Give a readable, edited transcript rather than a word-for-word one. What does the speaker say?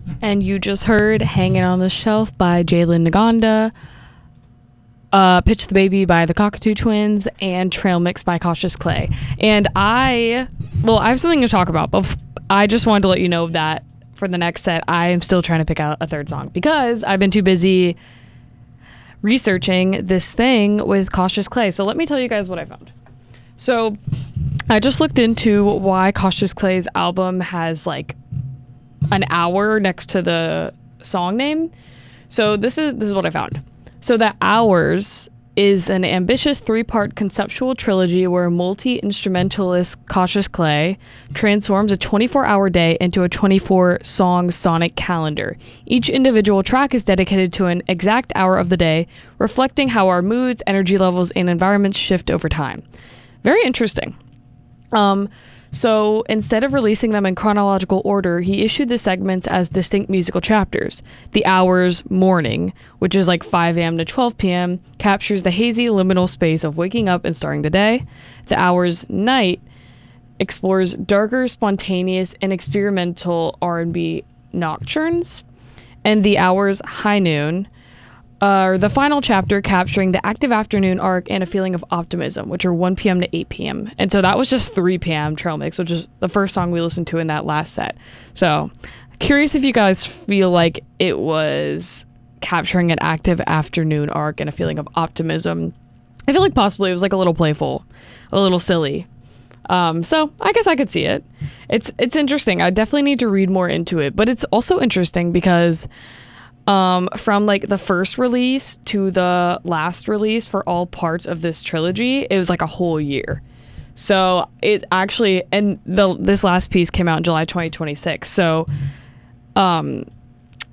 And you just heard Hanging on the Shelf by Jalen Naganda, Pitch the Baby by the Cockatoo Twins, and Trail Mix by Cautious Clay. And I have something to talk about, but I just wanted to let you know that for the next set, I am still trying to pick out a third song because I've been too busy researching this thing with Cautious Clay. So let me tell you guys what I found. So I just looked into why Cautious Clay's album has like an hour next to the song name. So this is what I found. So that Hours is an ambitious 3-part conceptual trilogy where multi-instrumentalist Cautious Clay transforms a 24-hour day into a 24-song sonic calendar. Each individual track is dedicated to an exact hour of the day, reflecting how our moods, energy levels, and environments shift over time. Very interesting. So instead of releasing them in chronological order, he issued the segments as distinct musical chapters. The Hours Morning, which is like 5 a.m. to 12 p.m., captures the hazy liminal space of waking up and starting the day. The Hours Night explores darker, spontaneous, and experimental R&B nocturnes. And The Hours High Noon are the final chapter, capturing the active afternoon arc and a feeling of optimism, which are 1 p.m. to 8 p.m. And so that was just 3 p.m. Trail Mix, which is the first song we listened to in that last set. So curious if you guys feel like it was capturing an active afternoon arc and a feeling of optimism. I feel like possibly it was like a little playful, a little silly. So I guess I could see it. It's interesting. I definitely need to read more into it, but it's also interesting because from like the first release to the last release for all parts of this trilogy, it was like a whole year. So it actually, and this last piece came out in July 2026. So